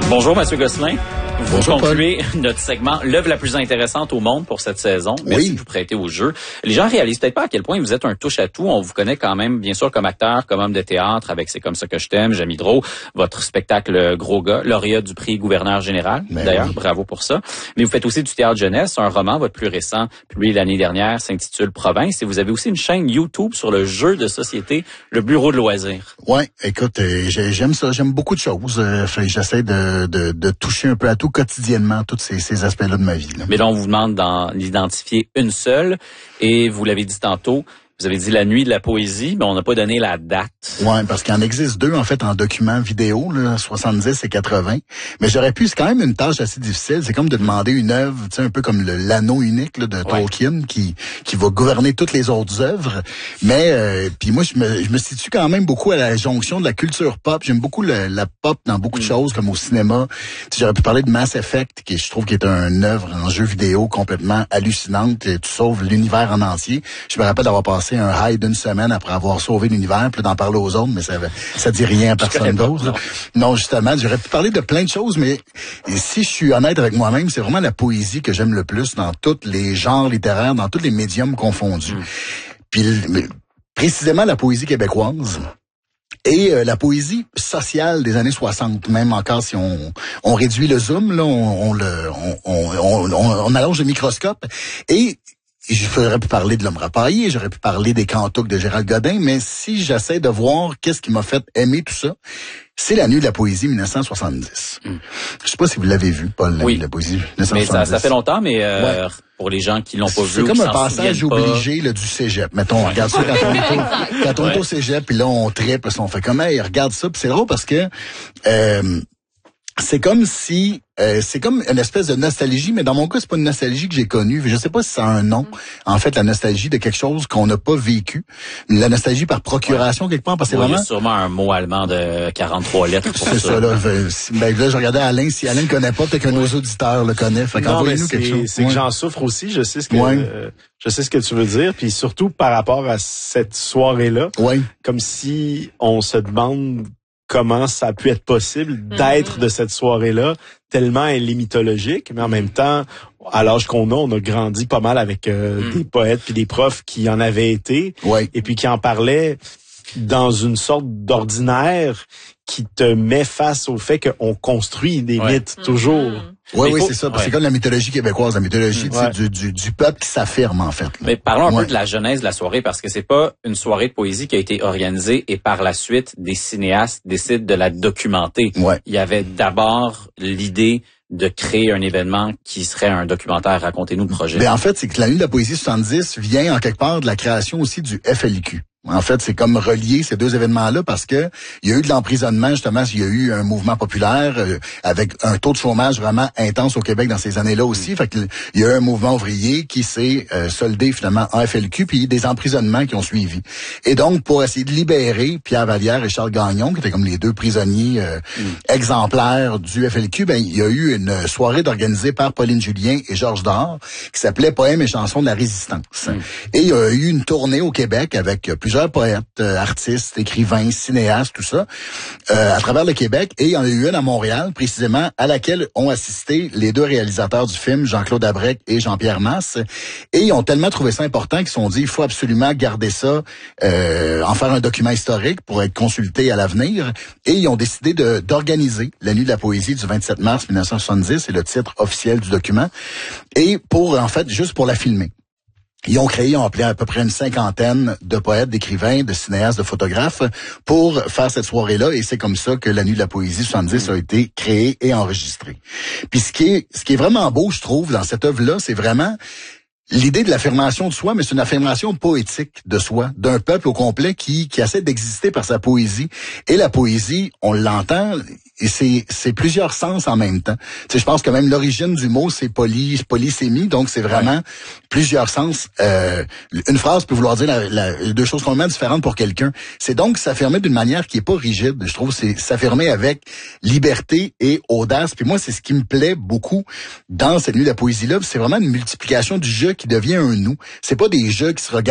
Bonjour, Mathieu Gosselin. Vous Bonjour, concluez notre segment l'œuvre la plus intéressante au monde pour cette saison. Merci de vous prêter au jeu. Les gens réalisent peut-être pas à quel point vous êtes un touche-à-tout. On vous connaît quand même, bien sûr, comme acteur, comme homme de théâtre, avec C'est comme ça que je t'aime, Jamie Drault, votre spectacle Gros gars, lauréat du prix gouverneur général. D'ailleurs, bravo pour ça. Mais vous faites aussi du théâtre jeunesse, un roman, votre plus récent, publié l'année dernière, s'intitule Province. Et vous avez aussi une chaîne YouTube sur le jeu de société, le bureau de loisirs. Ouais, écoute, j'aime ça, j'aime beaucoup de choses. J'essaie de toucher un peu à tout quotidiennement, tous ces aspects-là de ma vie. Là. Mais là, on vous demande d'en identifier une seule. Et vous l'avez dit tantôt, vous avez dit la nuit de la poésie, mais on n'a pas donné la date. Ouais, parce qu'il en existe deux, en fait, en documents vidéo, là, 70 et 80. Mais j'aurais pu, c'est quand même une tâche assez difficile. C'est comme de demander une œuvre, tu sais, un peu comme l'anneau unique là, de Tolkien, qui va gouverner toutes les autres œuvres. Mais puis moi, je me situe quand même beaucoup à la jonction de la culture pop. J'aime beaucoup la pop dans beaucoup de choses, comme au cinéma. Tu sais, j'aurais pu parler de Mass Effect, qui je trouve qui est une œuvre en jeu vidéo complètement hallucinante. Tu sauves l'univers en entier. Je me rappelle d'avoir passé un high d'une semaine après avoir sauvé l'univers, puis d'en parler aux autres, mais ça dit rien à personne d'autre. Non, justement, j'aurais pu parler de plein de choses, mais si je suis honnête avec moi-même, c'est vraiment la poésie que j'aime le plus dans tous les genres littéraires, dans tous les médiums confondus. Puis précisément la poésie québécoise. Et la poésie sociale des années 60, même encore si on réduit le zoom, là, on allonge le microscope. Et j'aurais pu parler de L'Homme rapaillé, j'aurais pu parler des Cantucs de Gérald Godin, mais si j'essaie de voir qu'est-ce qui m'a fait aimer tout ça, c'est La Nuit de la poésie 1970. Je sais pas si vous l'avez vu, Paul, La Nuit de la poésie 1970. Mais ça fait longtemps, mais pour les gens qui l'ont pas vu, c'est comme un passage obligé là, du cégep. Mettons, on regarde ça quand on est au cégep, puis là on tripe, puis on fait comme hey, regarde ça, puis c'est drôle parce que c'est comme si c'est comme une espèce de nostalgie, mais dans mon cas, c'est pas une nostalgie que j'ai connue. Je sais pas si ça a un nom. En fait, la nostalgie de quelque chose qu'on n'a pas vécu. La nostalgie par procuration, quelque part, parce que c'est vraiment... Il y a sûrement un mot allemand de 43 lettres pour ça. C'est ça, là. Là, je regardais Alain. Si Alain ne connaît pas, peut-être qu'un de nos auditeurs le connaît. Fait qu'envoyez-nous quelque chose. C'est que j'en souffre aussi. Je sais ce que tu veux dire. Puis surtout par rapport à cette soirée-là. Comme si on se demande comment ça a pu être possible d'être de cette soirée-là, tellement elle est mythologique, mais en même temps, à l'âge qu'on a, on a grandi pas mal avec des poètes puis des profs qui en avaient été, et puis qui en parlaient dans une sorte d'ordinaire qui te met face au fait qu'on construit des mythes toujours. Oui, c'est ça. C'est comme la mythologie québécoise, la mythologie du peuple qui s'affirme, en fait. Là. Mais parlons un peu de la genèse de la soirée, parce que c'est pas une soirée de poésie qui a été organisée et par la suite, des cinéastes décident de la documenter. Il y avait d'abord l'idée de créer un événement qui serait un documentaire. Racontez-nous le projet. En fait, c'est que La Nuit de la poésie 70 vient en quelque part de la création aussi du FLQ. En fait, c'est comme relier ces deux événements-là parce que il y a eu de l'emprisonnement, justement, il y a eu un mouvement populaire avec un taux de chômage vraiment intense au Québec dans ces années-là aussi. Fait que il y a eu un mouvement ouvrier qui s'est soldé finalement en FLQ, puis des emprisonnements qui ont suivi. Et donc, pour essayer de libérer Pierre Vallière et Charles Gagnon, qui étaient comme les deux prisonniers exemplaires du FLQ, il y a eu une soirée organisée par Pauline Julien et Georges Dard qui s'appelait Poèmes et chansons de la résistance. Et il y a eu une tournée au Québec avec plusieurs poètes, artistes, écrivains, cinéastes, tout ça, à travers le Québec. Et il y en a eu une à Montréal, précisément, à laquelle ont assisté les deux réalisateurs du film, Jean-Claude Abrec et Jean-Pierre Masse. Et ils ont tellement trouvé ça important qu'ils se sont dit, il faut absolument garder ça, en faire un document historique pour être consulté à l'avenir. Et ils ont décidé d'organiser la Nuit de la poésie du 27 mars 1970, c'est le titre officiel du document. Et juste pour la filmer. Ils ont appelé à peu près une cinquantaine de poètes, d'écrivains, de cinéastes, de photographes pour faire cette soirée-là. Et c'est comme ça que La Nuit de la poésie 70 a été créée et enregistrée. Puis ce qui est vraiment beau, je trouve, dans cette œuvre-là, c'est vraiment l'idée de l'affirmation de soi, mais c'est une affirmation poétique de soi, d'un peuple au complet qui essaie d'exister par sa poésie. Et la poésie, on l'entend, et c'est plusieurs sens en même temps. Tu sais, je pense que même l'origine du mot, c'est polysémie, donc c'est vraiment plusieurs sens. Une phrase peut vouloir dire deux choses complètement différentes pour quelqu'un. C'est donc s'affirmer d'une manière qui est pas rigide. Je trouve c'est s'affirmer avec liberté et audace. Puis moi, c'est ce qui me plaît beaucoup dans cette nuit de la poésie-là. C'est vraiment une multiplication du jeu qui devient un nous. C'est pas des jeux qui se regardent